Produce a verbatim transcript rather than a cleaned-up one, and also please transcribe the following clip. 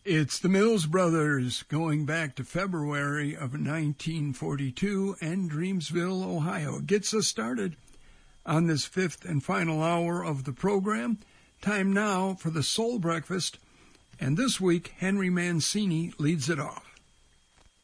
It's the Mills Brothers, going back to February of nineteen forty-two, and Dreamsville, Ohio. Gets us started on this fifth and final hour of the program. Time now for the Soul Breakfast, and this week Henry Mancini leads it off.